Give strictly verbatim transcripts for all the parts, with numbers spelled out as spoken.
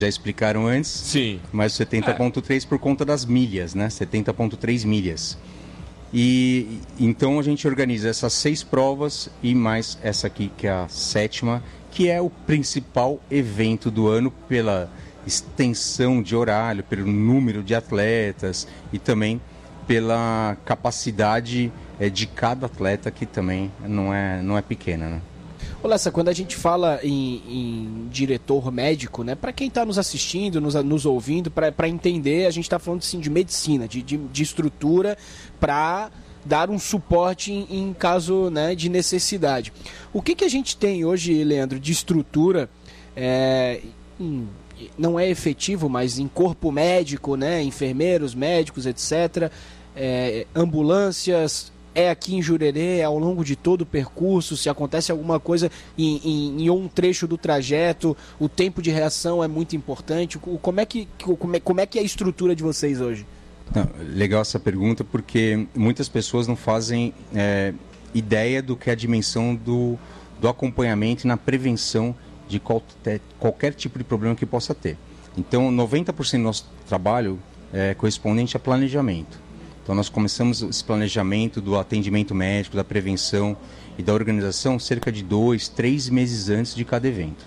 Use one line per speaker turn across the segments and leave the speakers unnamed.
já explicaram antes.
Sim.
Mas setenta ponto três por conta das milhas, né? setenta ponto três milhas. E então a gente organiza essas seis provas e mais essa aqui, que é a sétima, que é o principal evento do ano pela extensão de horário, pelo número de atletas e também pela capacidade é, de cada atleta, que também não é, não é pequena, né?
Ô Lessa, quando a gente fala em, em diretor médico, né, para quem está nos assistindo, nos, nos ouvindo, para entender, a gente está falando assim, de medicina, de, de, de estrutura para dar um suporte em, em caso, né, de necessidade. O que, que a gente tem hoje, Leandro, de estrutura, é, em, não é efetivo, mas em corpo médico, né, enfermeiros, médicos, etcétera, é, ambulâncias... É aqui em Jurerê, é ao longo de todo o percurso, se acontece alguma coisa em, em, em um trecho do trajeto, o tempo de reação é muito importante. Como é que, como é, como é, que é a estrutura de vocês hoje?
Não, legal essa pergunta, porque muitas pessoas não fazem é, ideia do que é a dimensão do, do acompanhamento e na prevenção de qualquer, qualquer tipo de problema que possa ter. Então, noventa por cento do nosso trabalho é correspondente a planejamento. Então, nós começamos esse planejamento do atendimento médico, da prevenção e da organização cerca de dois, três meses antes de cada evento.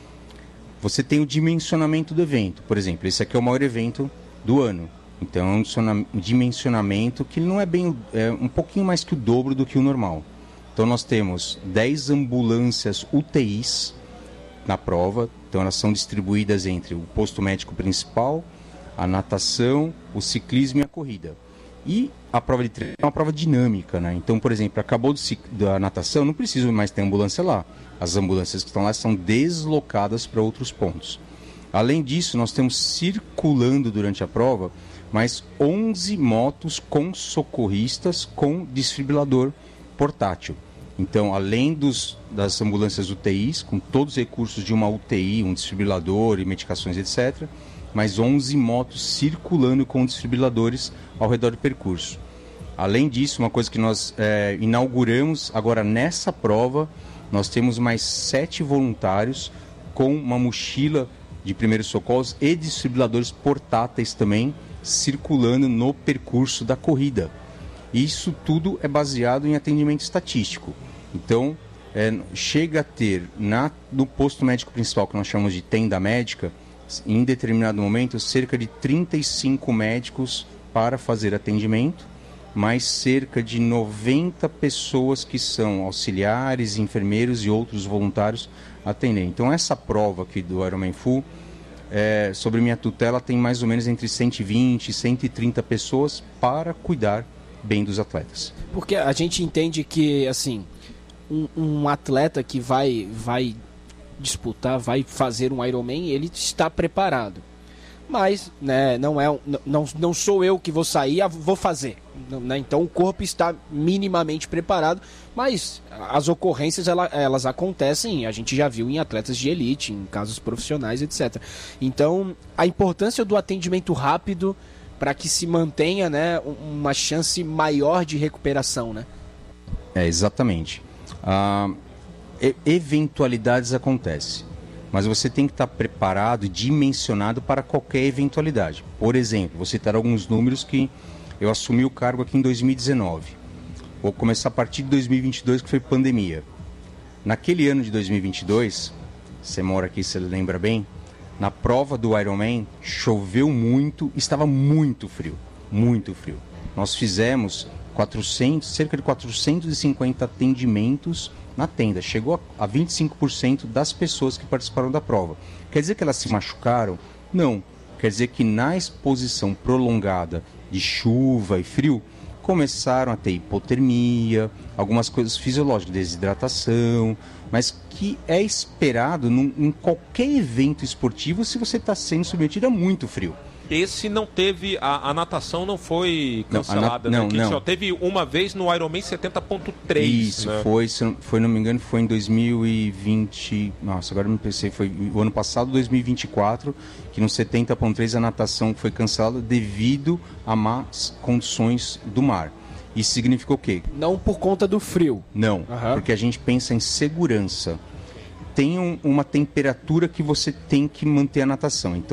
Você tem o dimensionamento do evento. Por exemplo, esse aqui é o maior evento do ano. Então, é um dimensionamento que não é bem, é um pouquinho mais que o dobro do que o normal. Então, nós temos dez ambulâncias U T Is na prova. Então, elas são distribuídas entre o posto médico principal, a natação, o ciclismo e a corrida. E a prova de treino é uma prova dinâmica, né? Então, por exemplo, acabou da natação, não precisa mais ter ambulância lá. As ambulâncias que estão lá são deslocadas para outros pontos. Além disso, nós temos circulando durante a prova mais onze motos com socorristas com desfibrilador portátil. Então, além dos, das ambulâncias U T Is, com todos os recursos de uma U T I, um desfibrilador e medicações, etcétera, mais onze motos circulando com desfibriladores ao redor do percurso. Além disso, uma coisa que nós é, inauguramos agora nessa prova, nós temos mais sete voluntários com uma mochila de primeiros socorros e desfibriladores portáteis também circulando no percurso da corrida. Isso tudo é baseado em atendimento estatístico. Então, é, chega a ter na, no posto médico principal, que nós chamamos de tenda médica, em determinado momento, cerca de trinta e cinco médicos para fazer atendimento, mais cerca de noventa pessoas que são auxiliares, enfermeiros e outros voluntários atendendo. Então, essa prova aqui do Ironman Full, é, sobre minha tutela, tem mais ou menos entre cento e vinte e cento e trinta pessoas para cuidar bem dos atletas.
Porque a gente entende que, assim, um, um atleta que vai... vai disputar, vai fazer um Ironman, ele está preparado. Mas, né, não, é, não, não sou eu que vou sair, vou fazer. Né? Então o corpo está minimamente preparado, mas as ocorrências ela, elas acontecem, a gente já viu em atletas de elite, em casos profissionais, etcétera. Então a importância do atendimento rápido para que se mantenha, né, uma chance maior de recuperação, né?
É, exatamente. Ah... Eventualidades acontecem, mas você tem que estar preparado e dimensionado para qualquer eventualidade. Por exemplo, vou citar alguns números que eu assumi o cargo aqui em dois mil e dezenove. Vou começar a partir de dois mil e vinte e dois, que foi pandemia. Naquele ano de dois mil e vinte e dois, você mora aqui, você lembra bem, na prova do Ironman choveu muito, estava muito frio, muito frio. Nós fizemos quatrocentos, cerca de quatrocentos e cinquenta atendimentos na tenda. Chegou a vinte e cinco por cento das pessoas que participaram da prova. Quer dizer que elas se machucaram? Não. Quer dizer que na exposição prolongada de chuva e frio, começaram a ter hipotermia, algumas coisas fisiológicas, desidratação, mas que é esperado num, em qualquer evento esportivo se você está sendo submetido a muito frio.
Esse não teve, a, a natação não foi cancelada,
não,
né?
Não, não.
Só teve uma vez no Ironman setenta ponto três.
Isso,
né?
foi, se foi, não me engano, foi em dois mil e vinte, nossa, agora não pensei, foi o ano passado, dois mil e vinte e quatro, que no setenta ponto três a natação foi cancelada devido a más condições do mar. Isso significou o quê?
Não por conta do frio.
Não,
uhum.
Porque a gente pensa em segurança. tem um, uma temperatura que você tem que manter a natação. Então,